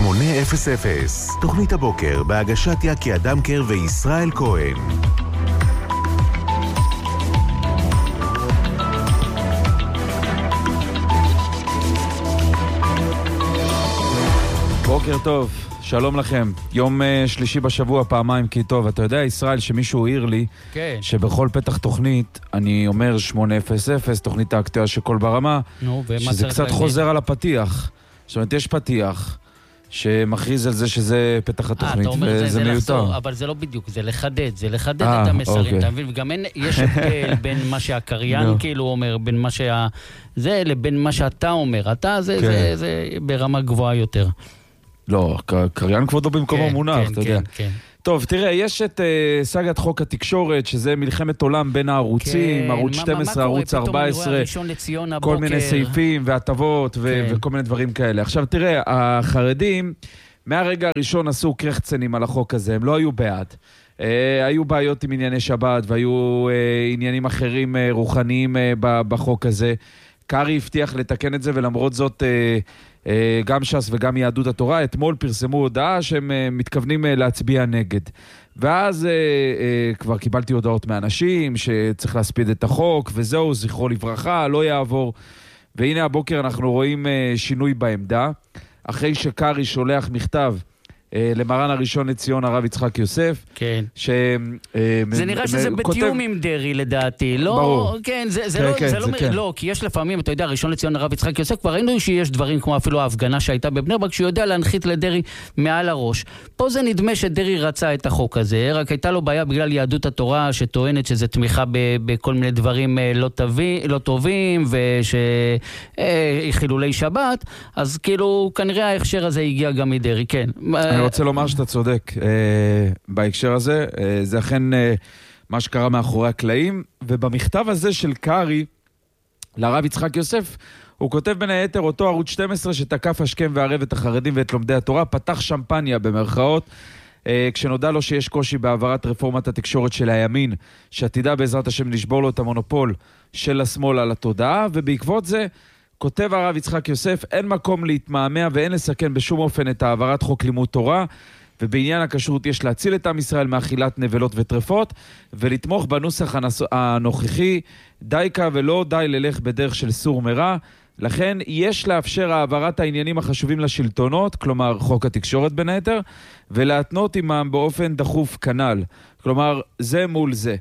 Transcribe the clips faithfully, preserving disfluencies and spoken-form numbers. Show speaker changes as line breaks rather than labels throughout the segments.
שמונה אפס אפס, תוכנית הבוקר בהגשת יקי אדמקר וישראל כהן.
בוקר טוב, שלום לכם. יום uh, שלישי בשבוע, פעמיים כי טוב. אתה יודע, ישראל, שמישהו העיר לי,
כן.
שבכל פתח תוכנית אני אומר שמונה אפס אפס, תוכנית האקטואליה של כל ברמה,
נו,
שזה קצת חוזר על הפתיח. זאת אומרת, יש פתיח שמכריז על זה שזה פתח התוכנית, וזה מיותר.
אבל זה לא בדיוק, זה לחדד, זה לחדד
아,
את המסרים,
אוקיי.
אתה מבין? וגם אין, יש הבדל בין מה שהקריין כאילו אומר, בין מה שה... זה לבין מה שאתה אומר. אתה זה,
כן.
זה, זה ברמה גבוהה יותר.
לא, קריין כבודו במקומו
כן,
מונח,
כן,
אתה יודע.
כן, כן.
טוב, תראה, יש את uh, סגת חוק התקשורת, שזה מלחמת עולם בין הערוצים,
כן,
ערוץ
מה-
שתים עשרה,
מה קורה?
ערוץ
פתאום
ארבע
אני רואה
עשרה,
הראשון לציון
כל
הבוקר.
מיני סעיפים והטבות ו-
כן.
וכל מיני דברים כאלה. עכשיו, תראה, החרדים, מהרגע הראשון עשו קרחצנים על החוק הזה, הם לא היו בעד. Uh, היו בעיות עם ענייני שבת, והיו uh, עניינים אחרים uh, רוחניים uh, ב- בחוק הזה. קרי הבטיח לתקן את זה, ולמרות זאת... Uh, גם ש"ס וגם יהדות התורה, אתמול פרסמו הודעה שהם מתכוונים להצביע נגד. ואז כבר קיבלתי הודעות מאנשים שצריך להספיד את החוק, וזהו, זכרו לברכה, לא יעבור. והנה הבוקר אנחנו רואים שינוי בעמדה, אחרי שקרי שולח מכתב למרן הראשון לציון הרב יצחק יוסף.
כן.
ש...
זה נראה שזה בתיאום עם דרי לדעתי, לא?
ברור.
כן, זה, זה
כן,
לא,
כן,
זה לא,
זה כן.
לא, כי יש לפעמים, אתה יודע, ראשון לציון הרב יצחק יוסף, כבר ראינו שיש דברים כמו אפילו ההפגנה שהייתה בבני ברק, שהוא יודע להנחית לדרי מעל הראש. פה זה נדמה שדרי רצה את החוק הזה, רק הייתה לו בעיה בגלל יהדות התורה, שטוענת שזה תמיכה ב, בכל מיני דברים לא, טובי, לא טובים, וחילולי שבת, אז כאילו, כנראה ההכשר הזה הגיע גם מדרי, כן.
אני רוצה לומר שאתה צודק אה, בהקשר הזה, אה, זה אכן אה, מה שקרה מאחורי הקלעים, ובמכתב הזה של קרי לרב יצחק יוסף, הוא כותב בין היתר אותו ערוץ שתים עשרה שתקף השכם וערב את החרדים ואת לומדי התורה, פתח שמפניה במרכאות, אה, כשנודע לו שיש קושי בעברת רפורמת התקשורת של הימין, שעתידה בעזרת השם לשבור לו את המונופול של השמאל על התודעה, ובעקבות זה כותב הרב יצחק יוסף, אין מקום להתמהמה ואין לסכן בשום אופן את העברת חוק לימוד תורה, ובעניין הכשרות יש להציל את עם ישראל מאכילת נבלות וטרפות, ולתמוך בנוסח הנוכחי, דייקה ולא די ללך בדרך של סור מרע, לכן יש לאפשר העברת העניינים החשובים לשלטונות, כלומר חוק התקשורת בין היתר, ולהתנות עמם באופן דחוף כנל, כלומר זה מול זה.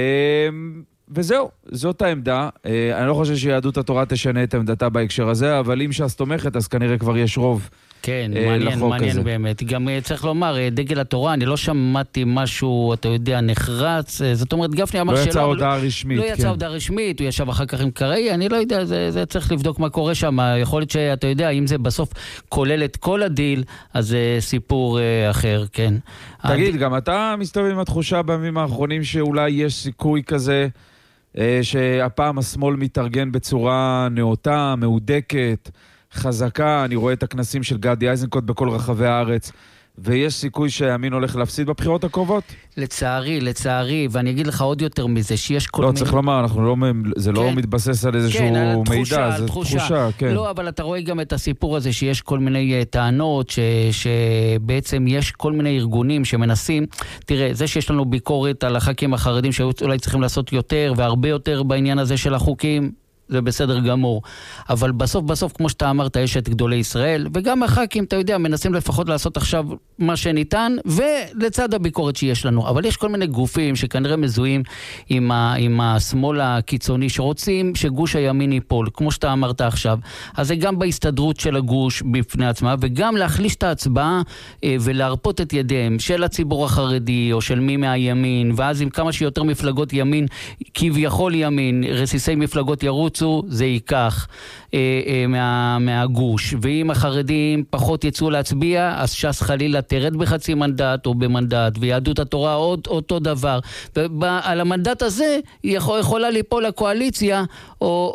וזהו, זאת העמדה. אני לא חושב שיהדות התורה תשנה את עמדתה בהקשר הזה, אבל אם ש"ס תומכת, אז כנראה כבר יש רוב.
כן, מעניין, מעניין באמת. גם צריך לומר, דגל התורה, אני לא שמעתי משהו, אתה יודע, נחרץ. זאת אומרת, גפני אמר שלא...
לא יצא הודעה רשמית.
לא יצא הודעה רשמית, הוא ישב אחר כך עם קראי, אני לא יודע, זה צריך לבדוק מה קורה שם. יכול להיות שאתה יודע, אם זה בסוף כולל את כל הדיל, אז זה סיפור אחר, כן.
תגיד, גם אתה מסתובב עם התחושה בימים האחרונים שאולי יש סיכוי כזה, שהפעם השמאל מתארגן בצורה נאותה, מהודקת, חזקה. אני רואה את הכנסים של גדי איזנקוט בכל רחבי הארץ, ויש סיכוי שהימין הולך להפסיד בבחירות הקרובות?
לצערי, לצערי, ואני אגיד לך עוד יותר מזה, שיש כל
לא,
מיני...
צריך לומר, אנחנו לא, זה לא מתבסס על איזשהו מידע, זה תחושה, כן.
לא, אבל אתה רואה גם את הסיפור הזה, שיש כל מיני טענות, שבעצם יש כל מיני ארגונים שמנסים, תראה, זה שיש לנו ביקורת על הח"כים החרדים, שאולי צריכים לעשות יותר, והרבה יותר בעניין הזה של החוקים, זה בסדר גמור. אבל בסוף בסוף, כמו שאתה אמרת, יש את גדולי ישראל, וגם הח"כים, אתה יודע, מנסים לפחות לעשות עכשיו מה שניתן, ולצד הביקורת שיש לנו. אבל יש כל מיני גופים שכנראה מזוהים עם, ה, עם השמאל הקיצוני, שרוצים שגוש הימין ייפול, כמו שאתה אמרת עכשיו. אז זה גם בהסתדרות של הגוש בפני עצמה, וגם להחליש את ההצבעה, ולהרפות את ידיהם של הציבור החרדי, או של מי מהימין, ואז עם כמה שיותר מפלגות ימין, כביכול ימין, רסיסי מפלגות ירוץ, זה ייקח אה, אה, מה, מהגוש, ואם החרדים פחות יצאו להצביע, אז ש"ס חלילה תרד בחצי מנדט או במנדט, ויהדות התורה עוד אותו דבר, ועל המנדט הזה יכול, יכולה ליפול לקואליציה, או, או,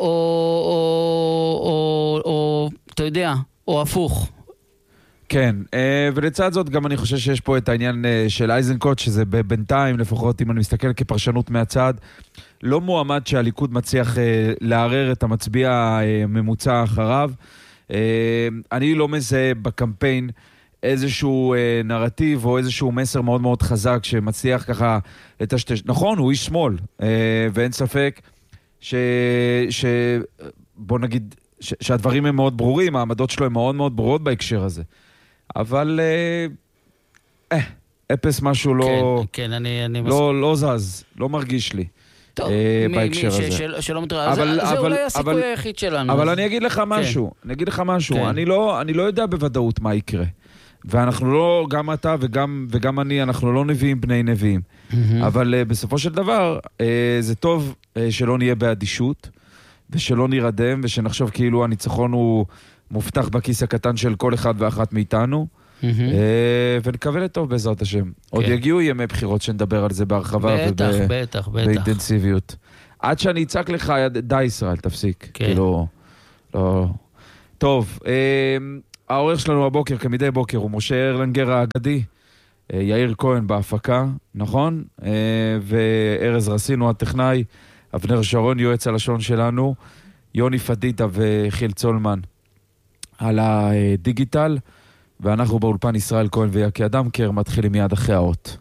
או, או, או אתה יודע, או הפוך.
כן, ולצד זאת גם אני חושב שיש פה את העניין של איזנקוט, שזה בינתיים, לפחות אם אני מסתכל כפרשנות מהצד, לא מועמד שהליכוד מצליח לערער את המצביע הממוצע אחריו. אני לא מזהה בקמפיין איזשהו אה, נרטיב או איזשהו מסר מאוד מאוד חזק שמצליח ככה לטשטש. נכון, הוא איש שמאל, אה, ואין ספק ש... ש... בוא נגיד ש... שהדברים הם מאוד ברורים, העמדות שלו הן מאוד מאוד ברורות בהקשר הזה. אבל אה, אה, אפס משהו לא...
כן, כן, אני... אני
לא, לא זז, לא מרגיש לי.
טוב,
אה,
מי,
בהקשר
מי
הזה.
ש, של, שלא מתראה,
אבל,
זה,
אבל,
זה אולי הסיכוי
אבל,
היחיד שלנו.
אבל
אז...
אני אגיד לך משהו, כן. אני אגיד לך משהו,
כן.
אני לא, אני לא יודע בוודאות מה יקרה. ואנחנו לא, גם אתה וגם, וגם אני, אנחנו לא נביאים בני נביאים. Mm-hmm. אבל uh, בסופו של דבר, uh, זה טוב uh, שלא נהיה באדישות, ושלא נרדם, ושנחשוב כאילו הניצחון הוא מובטח בכיס הקטן של כל אחד ואחת מאיתנו. Mm-hmm. Uh, ונקווה לטוב בעזרת השם. כן. עוד יגיעו ימי בחירות שנדבר על זה בהרחבה.
בטח, וב... בטח, בטח.
באינטנסיביות. עד שאני אצעק לך, די ישראל, תפסיק. כן. כאילו, לא... טוב, uh, העורך שלנו הבוקר, כמדי בוקר, הוא משה ארלנגר האגדי, יאיר כהן בהפקה, נכון? וארז רסין הוא הטכנאי, אבנר שרון יועץ הלשון שלנו, יוני פדידה וחיל צולמן על הדיגיטל, ואנחנו באולפן ישראל כהן ויקי אדמקר, מתחילים מיד אחרי האות.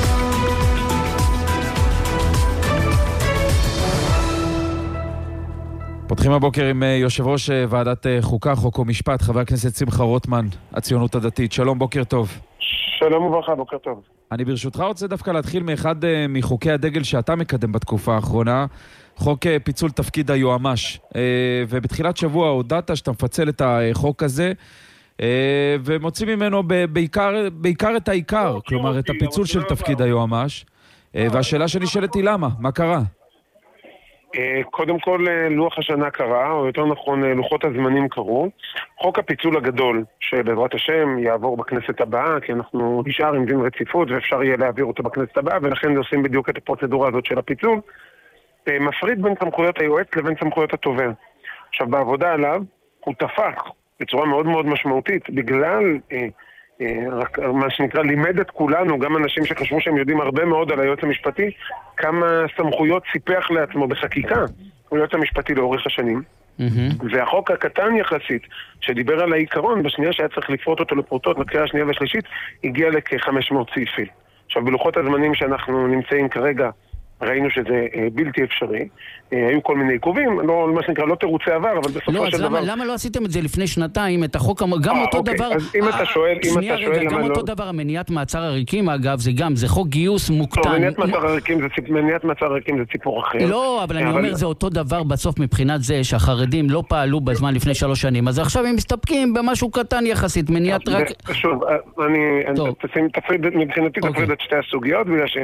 פותחים הבוקר עם יושב ראש ועדת חוקה, חוק ומשפט, חבר הכנסת שמחה רוטמן, הציונות הדתית. שלום, בוקר טוב.
שלום וברכה, בוקר טוב.
אני ברשותך רוצה דווקא להתחיל מאחד מחוקי הדגל שאתה מקדם בתקופה האחרונה, חוק פיצול תפקיד היועמ"ש. ובתחילת שבוע הודעת שאתה מפצל את החוק הזה, ומוציא ממנו בעיקר, בעיקר את העיקר, כלומר את הפיצול של תפקיד היועמ"ש. והשאלה שנשאלת היא למה? מה קרה?
קודם כל, לוח השנה קרה, או יותר נכון, לוחות הזמנים קרו. חוק הפיצול הגדול, שבעזרת השם יעבור בכנסת הבאה, כי אנחנו נשאר עם דין רציפות, ואפשר יהיה להעביר אותו בכנסת הבאה, ולכן עושים בדיוק את הפרוצדורה הזאת של הפיצול, מפריד בין סמכויות היועץ לבין סמכויות התובע. עכשיו, בעבודה עליו, הוא תפח בצורה מאוד מאוד משמעותית, בגלל... רק מה שנקרא לימד את כולנו, גם אנשים שחשבו שהם יודעים הרבה מאוד על היועץ המשפטי, כמה סמכויות סיפח לעצמו בחקיקה היועץ המשפטי לאורך השנים. Mm-hmm. והחוק הקטן יחסית שדיבר על העיקרון, בשנייה שהיה צריך לפרוט אותו לפרוטות בקריאה השנייה והשלישית, הגיע לכ-חמש מאות סעיפים. עכשיו, בלוחות הזמנים שאנחנו נמצאים כרגע, ראינו שזה אה, בלתי אפשרי. אה, היו כל מיני עיכובים, לא, מה שנקרא, לא תירוצי עבר, אבל בסופו
לא,
של
למה,
דבר...
למה לא עשיתם את זה לפני שנתיים, את החוק, גם
אה,
אותו
אוקיי.
דבר...
אז אם אתה שואל, אם
שנייה,
אתה שואל
רגע, גם
למה
אותו
לא...
דבר, מניעת מעצר עריקים, אגב, זה גם, זה חוק גיוס מוקטן.
לא, מניעת מעצר עריקים זה, ציפ... מניעת מעצר עריקים זה ציפור אחר.
לא, אבל אני אומר, זה אותו דבר בסוף מבחינת זה שהחרדים לא פעלו בזמן לפני שלוש שנים, אז עכשיו הם מסתפקים במשהו קטן יחסית, מניעת רק...
שוב, אני... תפריד, מבחינתי תפריד את שתי הסוגיות, בגלל ש...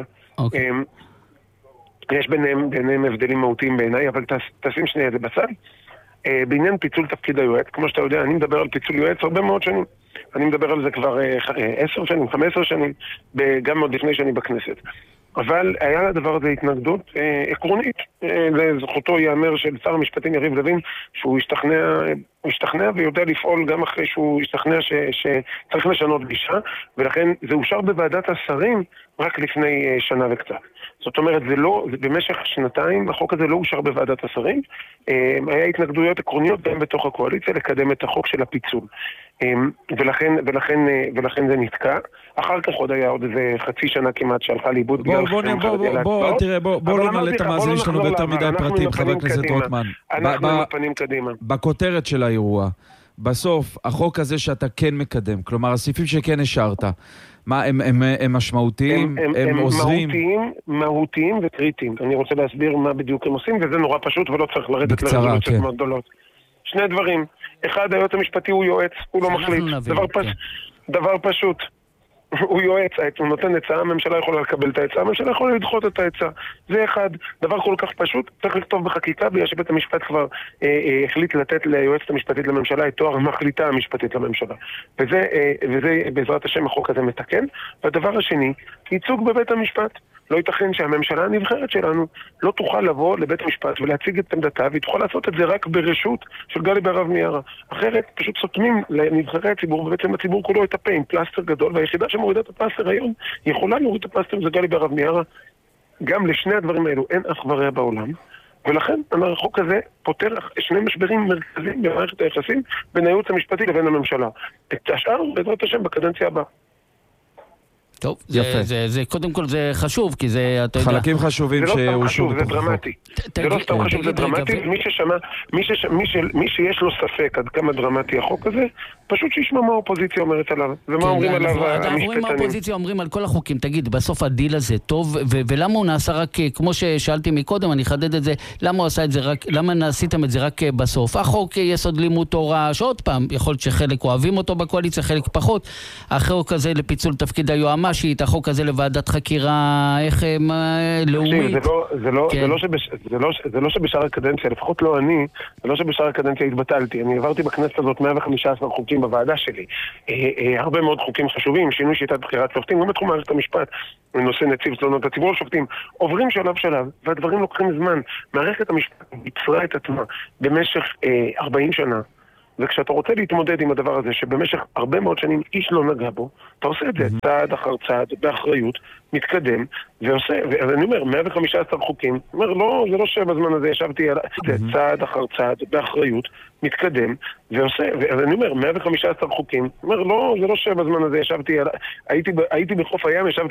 יש ביניהם, ביניהם הבדלים מהותיים בעיניי, אבל תשים שנייה זה בצד. אה, בעניין פיצול תפקיד היועץ, כמו שאתה יודע, אני מדבר על פיצול יועץ הרבה מאוד שנים. אני מדבר על זה כבר עשר אה, שנים, חמש עשרה שנים, גם עוד לפני שאני בכנסת. אבל היה לדבר הזה התנגדות אה, עקרונית. אה, לזכותו יאמר של שר המשפטים יריב לוין, שהוא השתכנע, הוא השתכנע ויודע לפעול גם אחרי שהוא השתכנע ש, שצריך לשנות גישה, ולכן זה אושר בוועדת השרים רק לפני אה, שנה וקצת. זאת אומרת, זה לא, זה במשך שנתיים, החוק הזה לא אושר בוועדת השרים. אה, היה התנגדויות עקרוניות גם בתוך הקואליציה לקדם את החוק של הפיצול. אה, ולכן, ולכן, ולכן זה נתקע. אחר כך עוד היה עוד איזה חצי שנה כמעט שהלכה לאיבוד.
בוא, בוא, בוא, בוא, בוא, תראה, בוא, בוא לא נעלה את המאזינים שלנו ביותר מדי פרטים, חבר הכנסת רוטמן.
אנחנו מפנים קדימה.
בכותרת של האירוע, בסוף, החוק הזה שאתה כן מקדם, כלומר, הסעיפים שכן השארת, מה, הם, הם, הם משמעותיים, הם, הם, הם עוזרים?
מהותיים, מהותיים וקריטיים. אני רוצה להסביר מה בדיוק הם עושים, וזה נורא פשוט ולא צריך לרדת לרזולוציות מאוד גדולות. שני דברים. אחד, היועץ המשפטי הוא יועץ, הוא לא מחליט. דבר, פש... דבר פשוט. הוא יועץ, הוא נותן הצעה, הממשלה יכולה לקבל את ההצעה, הממשלה יכולה לדחות את ההצעה. זה אחד, דבר כל כך פשוט, צריך לכתוב בחקיקה, בגלל שבית המשפט כבר אה, אה, החליט לתת ליועצת המשפטית לממשלה את תואר המחליטה המשפטית לממשלה. וזה, אה, וזה בעזרת השם החוק הזה מתקן. והדבר השני, ייצוג בבית המשפט. לא ייתכן שהממשלה הנבחרת שלנו לא תוכל לבוא לבית המשפט ולהציג את עמדתה, והיא תוכל לעשות את זה רק ברשות של גלי בהרב מיארה. אחרת פשוט סותמים לנבחרי הציבור, ובעצם הציבור כולו יטפה עם פלסטר גדול, והיחידה שמורידה את הפלסטר היום יכולה להוריד את הפלסטר, זה גלי בהרב מיארה. גם לשני הדברים האלו אין אח ורע בעולם, ולכן החוק הזה פותר שני משברים מרכזיים במערכת היחסים בין הייעוץ המשפטי לבין הממשלה. את השאר בעזרת השם בקדנציה הבאה.
טוב, זה, זה, זה, קודם כל זה חשוב, כי זה, אתה יודע...
חלקים חשובים
שאושרו. זה לא סתם חשוב, זה
החוק.
דרמטי.
ת,
זה לא
תגיד,
סתם חשוב, זה
תגיד,
דרמטי.
רגע,
מי ששמע, מי, שש, מי, ש, מי שיש לו ספק עד כמה דרמטי החוק הזה, פשוט שישמע מה האופוזיציה אומרת עליו. ומה
כן,
אומרים עליו
המשפטנים. אנחנו רואים מה
המשפטנים.
האופוזיציה אומרים על כל החוקים. תגיד, בסוף הדיל הזה טוב, ו- ולמה הוא נעשה רק, כמו ששאלתי מקודם, אני אחדד את זה, למה הוא עשה את זה רק, למה עשיתם את זה רק בסוף? החוק יסוד לימוד תורה, שעוד פעם, יכול להיות שחלק אוהבים אותו בקואליציה, חלק פחות. החוק הזה לפיצול תפקיד היועמ"שית, החוק הזה לוועדת חקירה, איך, מה, לאומית.
זה לא, זה לא,
כן.
זה לא שבש, זה לא, זה לא שבשאר הקדנציה, לפחות לא אני, זה לא שבשאר הקדנציה התבטלתי. אני עברתי בכנסת הזאת מאה וחמישה עשר חוקים בוועדה שלי. אה, אה, הרבה מאוד חוקים חשובים, שינוי שיטת בחירת שופטים, גם בתחום מערכת המשפט, בנושא נציב תלונות הציבור לשופטים, עוברים שלב שלב, והדברים לוקחים זמן. מערכת המשפט יצרה את עצמה במשך אה, ארבעים שנה. וכשאתה רוצה להתמודד עם הדבר הזה, שבמשך הרבה מאוד שנים איש לא נגע בו, אתה עושה את זה צעד אחר צעד, באחריות, מתקדם, ועושה, ואני אומר, מאה וחמישה עשר חוקים, אומר, לא, זה לא שבזמן הזה ישבתי על זה, צעד אחר צעד, באחריות, מתקדם, ועושה, ואני אומר, מאה וחמישה עשר חוקים, אומר, לא, זה לא שבזמן הזה ישבתי על, הייתי, הייתי בחוף הים, ישבתי